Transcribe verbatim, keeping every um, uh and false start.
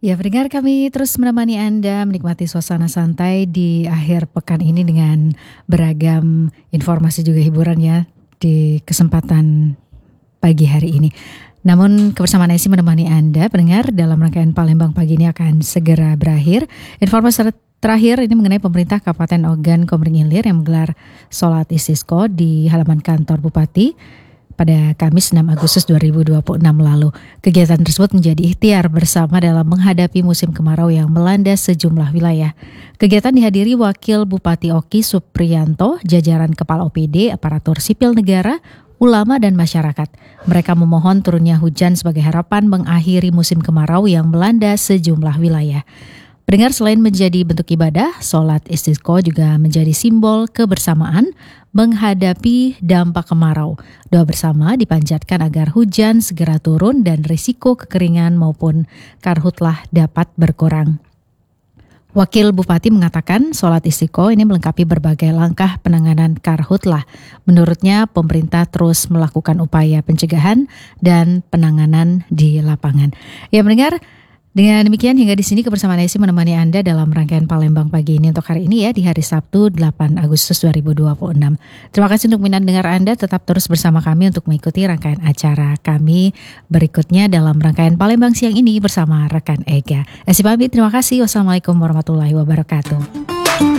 Ya, pendengar, kami terus menemani Anda menikmati suasana santai di akhir pekan ini dengan beragam informasi juga hiburan ya di kesempatan pagi hari ini. Namun kebersamaan Esi menemani Anda pendengar dalam rangkaian Palembang pagi ini akan segera berakhir. Informasi terakhir ini mengenai pemerintah Kabupaten Ogan Komering Ilir yang menggelar sholat istisqa di halaman kantor Bupati pada Kamis enam Agustus dua ribu dua puluh enam lalu. Kegiatan tersebut menjadi ikhtiar bersama dalam menghadapi musim kemarau yang melanda sejumlah wilayah. Kegiatan dihadiri Wakil Bupati Oki Supriyanto, jajaran Kepala O P D, aparatur sipil negara, ulama dan masyarakat. Mereka memohon turunnya hujan sebagai harapan mengakhiri musim kemarau yang melanda sejumlah wilayah. Pendengar, selain menjadi bentuk ibadah, sholat istisqa juga menjadi simbol kebersamaan menghadapi dampak kemarau. Doa bersama dipanjatkan agar hujan segera turun dan risiko kekeringan maupun karhutlah dapat berkurang. Wakil Bupati mengatakan sholat istisqa ini melengkapi berbagai langkah penanganan karhutlah. Menurutnya pemerintah terus melakukan upaya pencegahan dan penanganan di lapangan. Ya mendengar, dengan demikian hingga di sini kebersamaan Esi menemani Anda dalam rangkaian Palembang pagi ini untuk hari ini ya, di hari Sabtu delapan Agustus dua ribu dua puluh enam. Terima kasih untuk minat dengar Anda, tetap terus bersama kami untuk mengikuti rangkaian acara kami berikutnya dalam rangkaian Palembang siang ini bersama rekan Ega. Esi pamit, terima kasih. Wassalamualaikum warahmatullahi wabarakatuh.